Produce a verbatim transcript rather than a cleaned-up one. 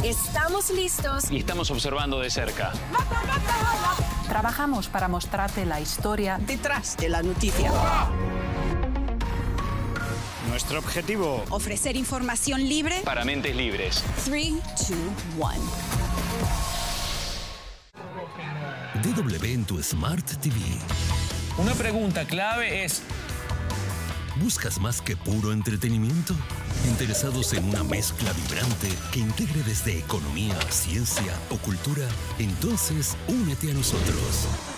Estamos listos y estamos observando de cerca. Trabajamos para mostrarte la historia detrás de la noticia. Nuestro objetivo: ofrecer información libre para mentes libres. tres, dos, uno. D W en tu Smart T V. Una pregunta clave es: ¿buscas más que puro entretenimiento? ¿Interesados en una mezcla vibrante que integre desde economía, ciencia o cultura? Entonces, únete a nosotros.